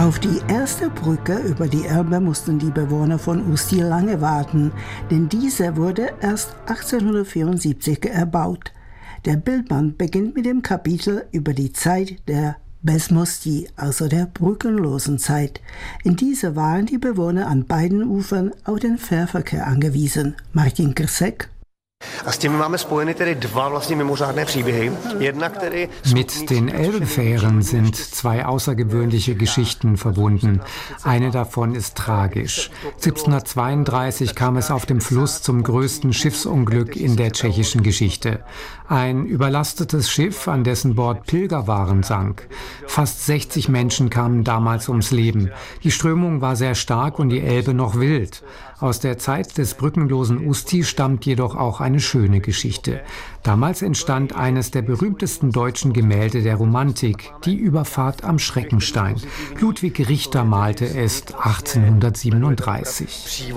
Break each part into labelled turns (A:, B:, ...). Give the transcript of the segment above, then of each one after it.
A: Auf die erste Brücke über die Elbe mussten die Bewohner von Ústí lange warten, denn diese wurde erst 1874 erbaut. Der Bildband beginnt mit dem Kapitel über die Zeit der Bez mosti, also der brückenlosen Zeit. In dieser waren die Bewohner an beiden Ufern auf den Fährverkehr angewiesen. Martin Krsek.
B: Mit den Elbfähren sind zwei außergewöhnliche Geschichten verbunden. Eine davon ist tragisch. 1732 kam es auf dem Fluss zum größten Schiffsunglück in der tschechischen Geschichte. Ein überlastetes Schiff, an dessen Bord Pilgerwaren sank. Fast 60 Menschen kamen damals ums Leben. Die Strömung war sehr stark und die Elbe noch wild. Aus der Zeit des brückenlosen Ústí stammt jedoch auch eine schöne Geschichte. Damals entstand eines der berühmtesten deutschen Gemälde der Romantik, die Überfahrt am Schreckenstein. Ludwig Richter malte es 1837.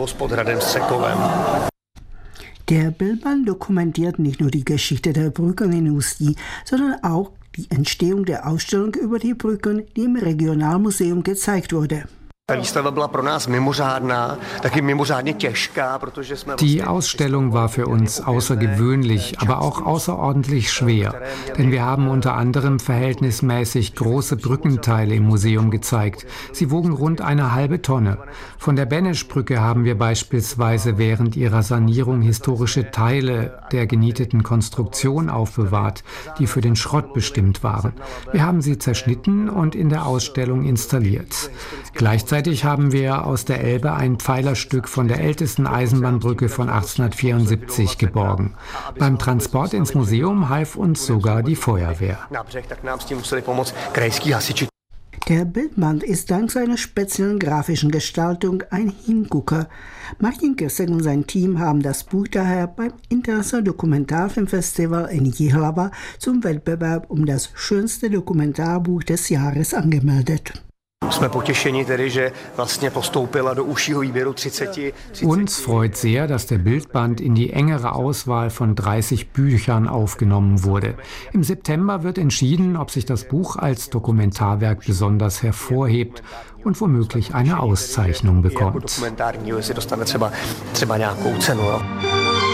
A: Der Bildband dokumentiert nicht nur die Geschichte der Brücken in Ústí, sondern auch die Entstehung der Ausstellung über die Brücken, die im Regionalmuseum gezeigt wurde.
B: Die Ausstellung war für uns außergewöhnlich, aber auch außerordentlich schwer, denn wir haben unter anderem verhältnismäßig große Brückenteile im Museum gezeigt. Sie wogen rund eine halbe Tonne. Von der Beneschbrücke haben wir beispielsweise während ihrer Sanierung historische Teile der genieteten Konstruktion aufbewahrt, die für den Schrott bestimmt waren. Wir haben sie zerschnitten und in der Ausstellung installiert. Gleichzeitig haben wir aus der Elbe ein Pfeilerstück von der ältesten Eisenbahnbrücke von 1874 geborgen. Beim Transport ins Museum half uns sogar die Feuerwehr.
A: Der Bildband ist dank seiner speziellen grafischen Gestaltung ein Hingucker. Martin Krsek und sein Team haben das Buch daher beim Internationalen Dokumentarfilmfestival in Jihlava zum Wettbewerb um das schönste Dokumentarbuch des Jahres angemeldet.
B: Uns freut sehr, dass der Bildband in die engere Auswahl von 30 Büchern aufgenommen wurde. Im September wird entschieden, ob sich das Buch als Dokumentarwerk besonders hervorhebt und womöglich eine Auszeichnung bekommt.